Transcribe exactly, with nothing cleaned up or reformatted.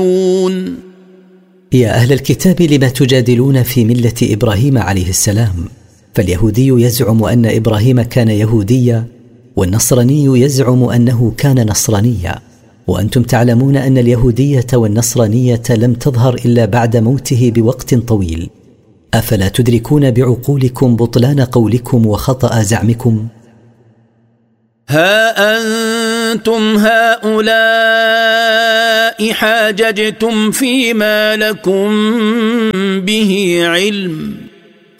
يا أهل الكتاب لما تجادلون في ملة إبراهيم عليه السلام؟ فاليهودي يزعم أن إبراهيم كان يهوديا، والنصراني يزعم أنه كان نصرانيا، وأنتم تعلمون أن اليهودية والنصرانية لم تظهر إلا بعد موته بوقت طويل. أفلا تدركون بعقولكم بطلان قولكم وخطأ زعمكم؟ ها أنتم هؤلاء حاججتم فيما لكم به علم